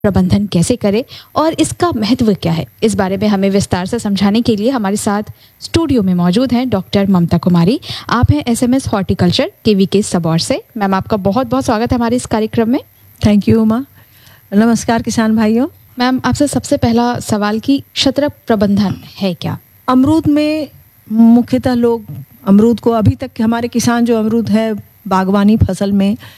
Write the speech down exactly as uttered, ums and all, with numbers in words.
प्रबंधन कैसे करें और इसका महत्व क्या है, इस बारे में हमें विस्तार से समझाने के लिए हमारे साथ स्टूडियो में मौजूद हैं डॉक्टर ममता कुमारी। आप हैं एसएमएस हॉर्टिकल्चर केवीके सबौर से। मैम, आपका बहुत बहुत स्वागत है हमारे इस कार्यक्रम में। Thank you Uma. नमस्कार किसान भाइयों। मैम, आपसे सबसे पहला सवाल कि शतरक प्रबंधन है क्या? अमरूद में मुख्यतः लोग अमरूद को, अभी तक हमारे किसान जो अमरूद है बागवानी फसल में